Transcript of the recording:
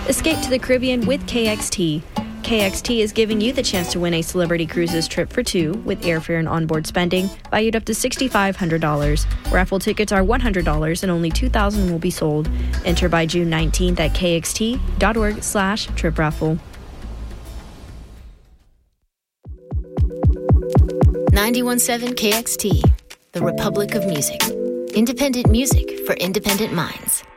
Escape to the Caribbean with KXT. KXT is giving you the chance to win a Celebrity Cruises trip for two with airfare and onboard spending valued up to $6,500. Raffle tickets are $100 and only 2,000 will be sold. Enter by June 19th at kxt.org/trip-raffle. 91.7 KXT, the Republic of Music. Independent music for independent minds.